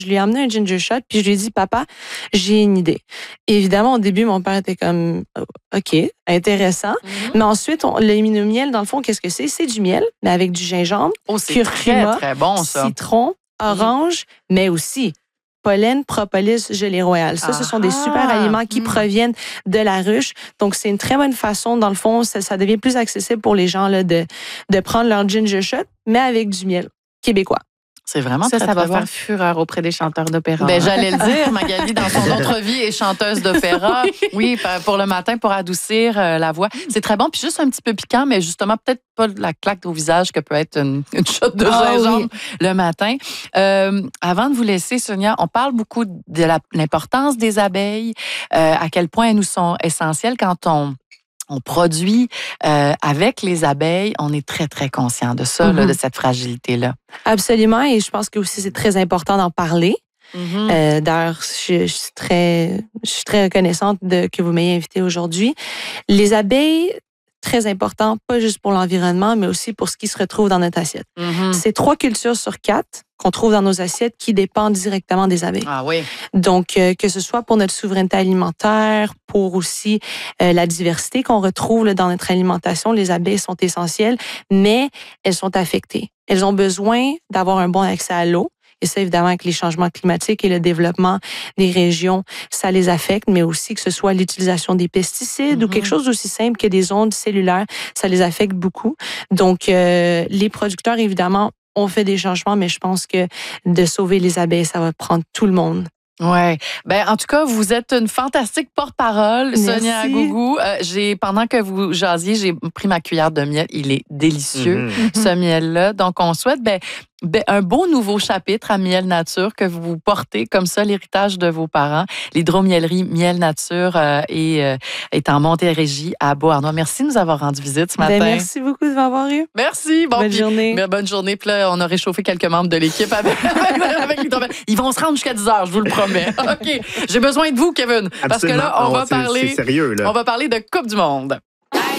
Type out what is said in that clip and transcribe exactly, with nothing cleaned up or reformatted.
Je lui ai amené un ginger shot, puis je lui ai dit, papa, j'ai une idée. Et évidemment, au début, mon père était comme, OK, intéressant. Mm-hmm. Mais ensuite, on, le miel, dans le fond, qu'est-ce que c'est? C'est du miel, mais avec du gingembre, oh, c'est curcuma, très, très bon, ça. citron, orange, mm-hmm. mais aussi pollen, propolis, gelée royale. Ça, ah, ce sont des super aliments qui mm. proviennent de la ruche. Donc, c'est une très bonne façon, dans le fond, ça, ça devient plus accessible pour les gens là, de, de prendre leur ginger shot, mais avec du miel québécois. C'est vraiment ça, très, ça très va bon. faire fureur auprès des chanteurs d'opéra. Ben, j'allais le dire, Magali, dans son autre vie, est chanteuse d'opéra. Oui, pour le matin, pour adoucir euh, la voix. C'est très bon, puis juste un petit peu piquant, mais justement, peut-être pas la claque au visage que peut être une, une shot de ah, gingembre oui. le matin. Euh, avant de vous laisser, Sonia, on parle beaucoup de la, l'importance des abeilles, euh, à quel point elles nous sont essentielles quand on On produit euh, avec les abeilles, on est très, très conscient de ça, mm-hmm. là, de cette fragilité-là. Absolument, et je pense que aussi c'est très important d'en parler. Mm-hmm. Euh, d'ailleurs, je, je, suis très, je suis très reconnaissante de, que vous m'ayez invitée aujourd'hui. Les abeilles, très important, pas juste pour l'environnement, mais aussi pour ce qui se retrouve dans notre assiette. Mm-hmm. C'est trois cultures sur quatre qu'on trouve dans nos assiettes qui dépendent directement des abeilles. Ah oui. Donc, euh, que ce soit pour notre souveraineté alimentaire, pour aussi euh, la diversité qu'on retrouve là, dans notre alimentation, les abeilles sont essentielles, mais elles sont affectées. Elles ont besoin d'avoir un bon accès à l'eau. Et ça, évidemment, avec les changements climatiques et le développement des régions, ça les affecte, mais aussi que ce soit l'utilisation des pesticides mm-hmm. ou quelque chose d'aussi simple que des ondes cellulaires, ça les affecte beaucoup. Donc, euh, les producteurs, évidemment, ont fait des changements, mais je pense que de sauver les abeilles, ça va prendre tout le monde. Ouais. Ben en tout cas, vous êtes une fantastique porte-parole, Merci. Sonia Gougou. Euh, j'ai pendant que vous jasiez, j'ai pris ma cuillère de miel. Il est délicieux, mm-hmm. ce miel-là. Donc on souhaite ben, ben, un beau nouveau chapitre à Miel Nature que vous portez comme ça l'héritage de vos parents. L'hydromiellerie Miel Nature euh, est, euh, est en Montérégie à Beauharnois. Merci de nous avoir rendu visite ce matin. Ben, merci beaucoup de m'avoir eu. Merci. Bon, bonne puis, journée. Ben, bonne journée. Puis là, on a réchauffé quelques membres de l'équipe avec, avec l'hydromiel. Ils vont se rendre jusqu'à dix heures, je vous le promets. OK. J'ai besoin de vous, Kevin. Absolument. Parce que là, on, oh, va c'est, parler. C'est sérieux, là. On va parler de Coupe du Monde.